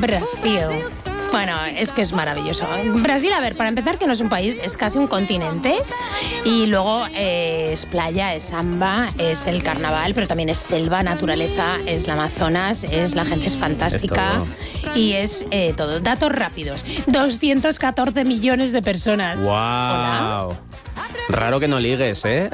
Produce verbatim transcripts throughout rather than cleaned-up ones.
Brasil. Bueno, es que es maravilloso. Brasil, a ver, para empezar, que no es un país, es casi un continente. Y luego eh, es playa, es samba, es el carnaval, pero también es selva, naturaleza, es la Amazonas, es la gente es fantástica. Es y es eh, todo. Datos rápidos. doscientos catorce millones de personas. ¡Wow! Hola. Raro que no ligues, ¿eh?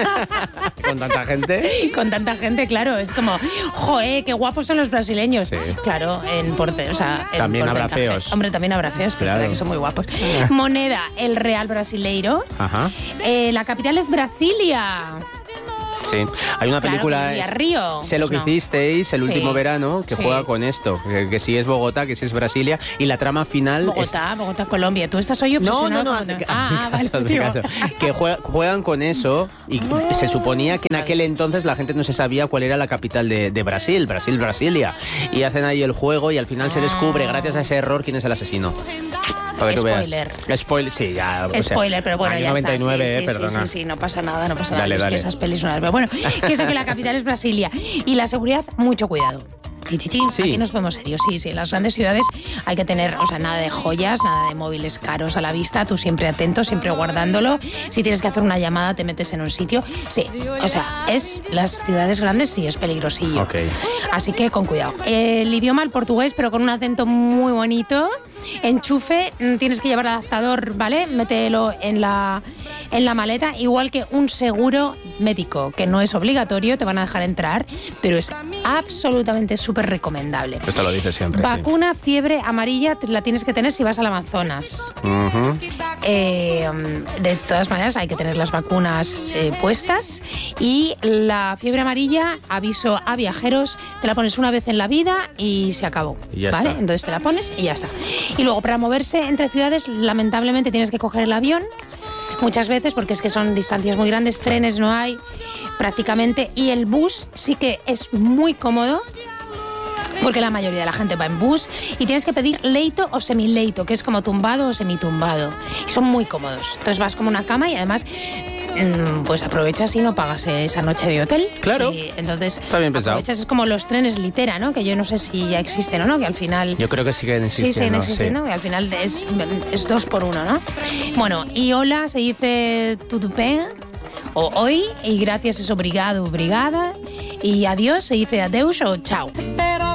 Con tanta gente. Con tanta gente, claro. Es como, joe, qué guapos son los brasileños. Sí. Claro, en porte, o sea, en también habrá porcentaje. feos. Hombre, también habrá feos, pero claro. que son muy guapos. Moneda, el real brasileiro. Ajá. Eh, la capital es Brasilia. Sí, hay una película, claro, que Río. Sé lo pues que no. hicisteis el Sí. último verano, que Sí. juega con esto, que, que si es Bogotá, que si es Brasilia, y la trama final... Bogotá, es... Bogotá, Colombia. Tú estás hoy No, no, obsesionado no, con... que- Ah, ah, vale, caso, tío. caso. Que juega- juegan con eso y se suponía que en aquel entonces la gente no se sabía cuál era la capital de, de Brasil, Brasil, Brasilia, y hacen ahí el juego y al final se descubre, gracias a ese error, quién es el asesino. Para que tú veas. Spoiler. Spoiler, sí, ya. o sea, Spoiler, pero bueno, año ya noventa y nueve, está. Sí, eh, sí, perdona. Sí, sí, sí, no pasa nada, no pasa nada. Dale, es dale. que esas pelis no las veo. Bueno, que eso que la capital es Brasilia. Y la seguridad, mucho cuidado. Chichichín, Sí. Aquí nos ponemos serios. Sí, sí, en las grandes ciudades hay que tener, o sea, nada de joyas, nada de móviles caros a la vista, tú siempre atento, siempre guardándolo. Si tienes que hacer una llamada, te metes en un sitio. Sí, o sea, es las ciudades grandes sí es peligrosillo. Ok. Así que con cuidado. El idioma, el portugués, pero con un acento muy bonito. Enchufe, mm, tienes que llevar adaptador, ¿vale? Mételo en la, en la maleta, igual que un seguro médico, que no es obligatorio, te van a dejar entrar, pero es absolutamente súper recomendable. Esto lo dices siempre, Vacuna, fiebre amarilla, te- la tienes que tener si vas al Amazonas. sí. Ujú. Eh, de todas maneras, hay que tener las vacunas eh, puestas. Y la fiebre amarilla, aviso a viajeros, te la pones una vez en la vida y se acabó. Y ya ¿vale? está. Entonces te la pones y ya está. Y luego, para moverse entre ciudades, lamentablemente tienes que coger el avión. Muchas veces, porque es que son distancias muy grandes, trenes no hay prácticamente. Y el bus sí que es muy cómodo, porque la mayoría de la gente va en bus y tienes que pedir leito o semileito, que es como tumbado o semitumbado. Y son muy cómodos. Entonces vas como una cama y además mm, pues aprovechas y no pagas esa noche de hotel. Claro. Y entonces Está bien pensado. aprovechas, es como los trenes litera, ¿no? Que yo no sé si ya existen o no, que al final... Yo creo que siguen Sí, existiendo. siguen existiendo, que al final es, es dos por uno, ¿no? Bueno, y hola se dice tudo bem, o hoy, y gracias es obrigado, obrigada, y adiós se dice adeus o chao.